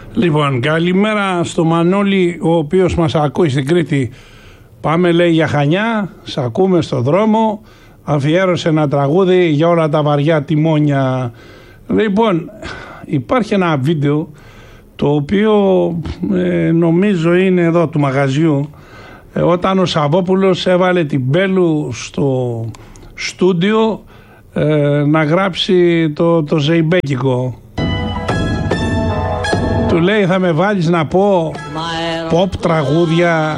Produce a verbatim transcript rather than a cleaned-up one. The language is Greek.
Λοιπόν, καλημέρα στο Μανώλη, ο οποίος μας ακούει στην Κρήτη. Πάμε, λέει, για Χανιά, σ' ακούμε στο δρόμο. Αφιέρωσε ένα τραγούδι για όλα τα βαριά τιμόνια. Λοιπόν, υπάρχει ένα βίντεο το οποίο ε, νομίζω είναι εδώ του μαγαζιού, ε, όταν ο Σαββόπουλος έβαλε την Μπέλου στο στούντιο ε, να γράψει το, το ζεϊμπέκικο. Του λέει, θα με βάλεις να πω pop τραγούδια